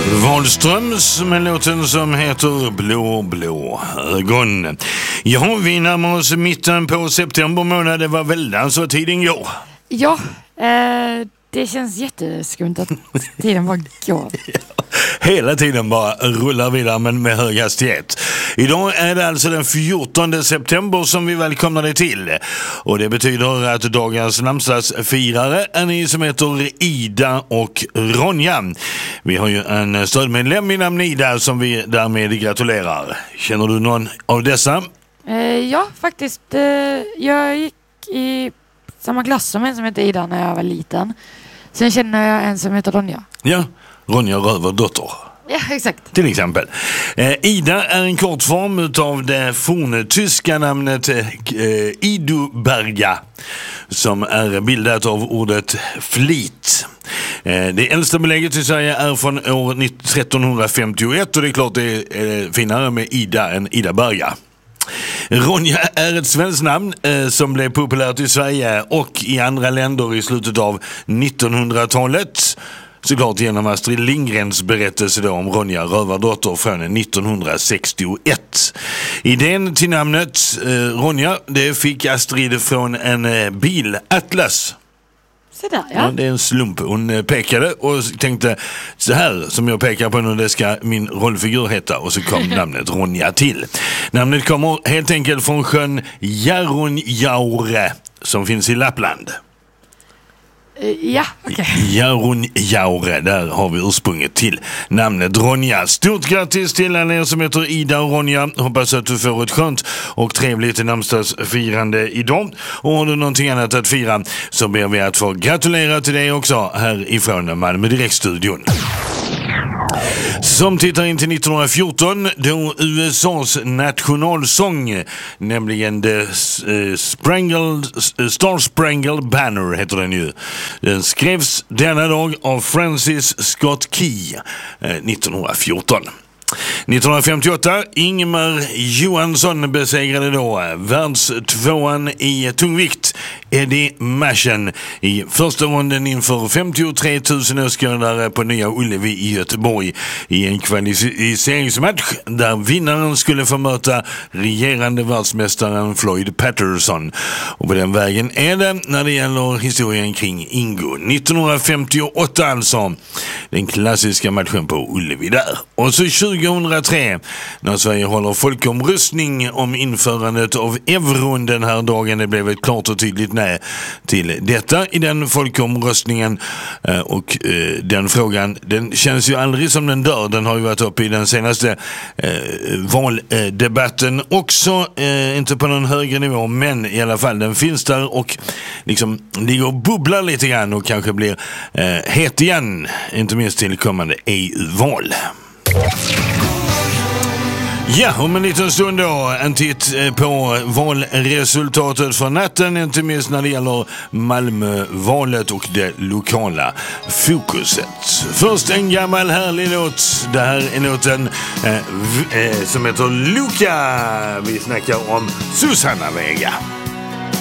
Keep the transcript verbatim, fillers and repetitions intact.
Wahlströms med låten som heter Blå, blå ögon. Ja, vi närmar oss mitten på september månad. Det var väl alltså tiden går. Ja, eh, det känns jätteskumt att tiden bara går. Ja, hela tiden bara rullar vidare, men med hög hastighet. Idag är det alltså den fjortonde september som vi välkomnar dig till. Och det betyder att dagens namnsdagsfirare är ni som heter Ida och Ronja. Vi har ju en stödmedlem i namn Ida som vi därmed gratulerar. Känner du någon av dessa? Eh, ja, faktiskt. Eh, jag gick i samma klass som en som heter Ida när jag var liten. Sen känner jag en som heter Ronja. Ja, Ronja Rövardotter. Ja, exakt. Till exempel. Eh, Ida är en kort form av det forntyska namnet eh, Iduberga, som är bildat av ordet flit. Eh, det äldsta belägget i Sverige är från år trettonhundrafemtioett, och det är klart det är finare med Ida än Idaberga. Ronja är ett svenskt namn eh, som blev populärt i Sverige och i andra länder i slutet av nittonhundratalet. Såklart genom Astrid Lindgrens berättelse då om Ronja Rövardotter från nittonhundrasextioett. Idén till namnet eh, Ronja, det fick Astrid från en eh, bilatlas. Så där, ja. Ja, det är en slump. Hon pekade och tänkte så här som jag pekar på nu, det ska min rollfigur heta, och så kom namnet Ronja till. Namnet kommer helt enkelt från sjön Jarunjaure som finns i Lappland. Ja, okej. Okay. Jarunjaure, där har vi ursprunget till namnet Ronja. Stort grattis till alla er som heter Ida och Ronja. Hoppas att du får ett skönt och trevligt namnsdagsfirande idag. Och har du någonting annat att fira så ber vi att få gratulera till dig också här ifrån Malmö Direktstudion. Som tittar in till nittonhundrafjorton, då U S A:s nationalsång, nämligen The uh, Spangled, uh, Star Spangled Banner heter den ju. Den skrevs denna dag av Francis Scott Key uh, nittonhundrafjorton. nittonhundrafemtioåtta, Ingemar Johansson besegrade då världstvåan i tungvikt Eddie Machen i första ronden inför femtiotre tusen åskådare på Nya Ullevi i Göteborg i en kvalificeringsmatch där vinnaren skulle få möta regerande världsmästaren Floyd Patterson. Och på den vägen är det när det gäller historien kring Ingo. nittonhundrafemtioåtta alltså, den klassiska matchen på Ullevi där. Och så tjugohundratre, när Sverige håller folkomröstning om införandet av euron den här dagen. Det blev ett klart och tydligt nej till detta i den folkomröstningen, och eh, den frågan, den känns ju aldrig som den dör. Den har ju varit uppe i den senaste eh, valdebatten också, eh, inte på någon högre nivå, men i alla fall den finns där och liksom ligger och bubblar lite grann och kanske blir eh, het igen, inte minst till kommande E U-val. Ja, om en liten stund då en titt på valresultatet för natten, inte minst när det gäller Malmövalet och det lokala fokuset. Först en gammal härlig låt. Det här är låten eh, v- eh, som heter Luca. Vi snackar om Susanna Vega.